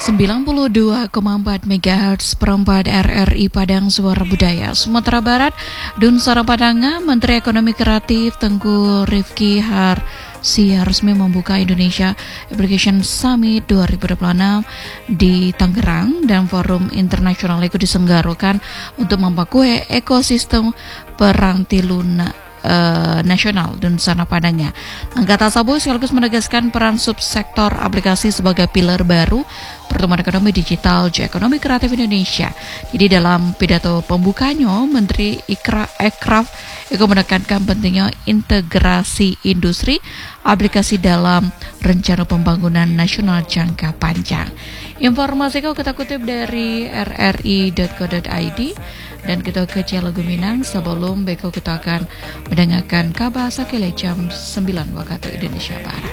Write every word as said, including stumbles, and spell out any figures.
sembilan puluh dua koma empat megahertz perempat R R I Padang Suara Budaya Sumatera Barat. Dunsara Padanga, Menteri Ekonomi Kreatif Tengku Rifki Harsia resmi membuka Indonesia Application Summit dua ribu dua puluh enam di Tangerang, dan forum internasional itu diselenggarakan untuk memperkuat ekosistem peranti lunak Uh, nasional dan sana padanya. Langkah tersebut sekaligus menegaskan peran subsektor aplikasi sebagai pilar baru pertumbuhan ekonomi digital di ekonomi kreatif Indonesia. Jadi dalam pidato pembukanya, Menteri Ikra Ekraf itu menekankan pentingnya integrasi industri aplikasi dalam rencana pembangunan nasional jangka panjang. Informasi kau kita kutip dari r r i dot co dot i d. Dan kita ke Cialugu Minang. Sebelum beko kita akan mendengarkan kabar sakile jam sembilan waktu Indonesia Barat.